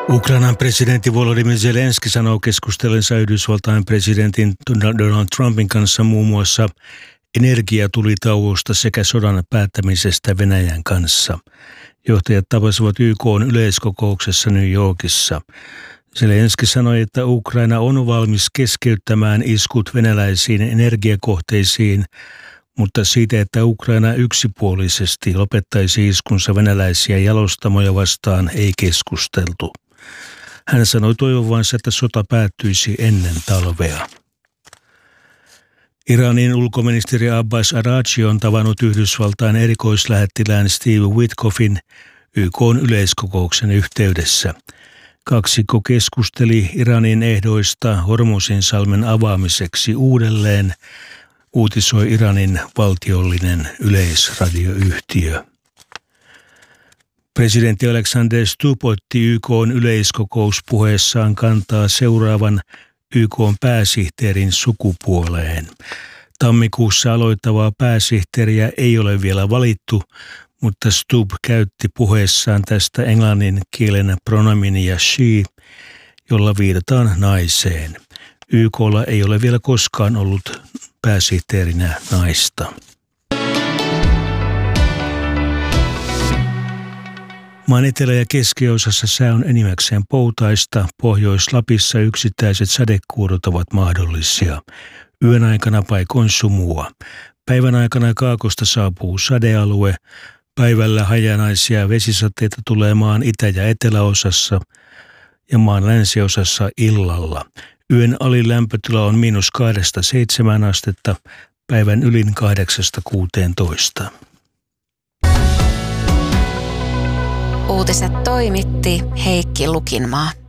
Ukrainan presidentti Volodymyr Zelenski sanoo keskustellensa Yhdysvaltain presidentin Donald Trumpin kanssa muun muassa energiatulitauosta sekä sodan päättämisestä Venäjän kanssa. Johtajat tapasivat YK:n yleiskokouksessa New Yorkissa. Zelenski sanoi, että Ukraina on valmis keskeyttämään iskut venäläisiin energiakohteisiin, mutta siitä, että Ukraina yksipuolisesti lopettaisi iskunsa venäläisiä jalostamoja vastaan, ei keskusteltu. Hän sanoi toivovansa, että sota päättyisi ennen talvea. Iranin ulkoministeri Abbas Araghchi on tavannut Yhdysvaltain erikoislähettilään Steve Witkoffin YK:n yleiskokouksen yhteydessä. Kaksikko keskusteli Iranin ehdoista Hormuzinsalmen avaamiseksi uudelleen, uutisoi Iranin valtiollinen yleisradioyhtiö. Presidentti Alexander Stubb otti YK:n yleiskokouspuheessaan kantaa seuraavan YK:n pääsihteerin sukupuoleen. Tammikuussa aloittavaa pääsihteeriä ei ole vielä valittu, mutta Stubb käytti puheessaan tästä englannin kielen pronominia she, jolla viitataan naiseen. YK:lla ei ole vielä koskaan ollut pääsihteerinä naista. Maan etelä- ja keskiosassa sää on enimmäkseen poutaista. Pohjois-Lapissa yksittäiset sadekuurot ovat mahdollisia. Yön aikana paikoin sumua. Päivän aikana kaakosta saapuu sadealue. Päivällä hajanaisia vesisateita tulee maan itä- ja eteläosassa ja maan länsiosassa illalla. Yön alin lämpötila on -2–7 astetta, päivän ylin 8–16. Uutiset toimitti Heikki Lukinmaa.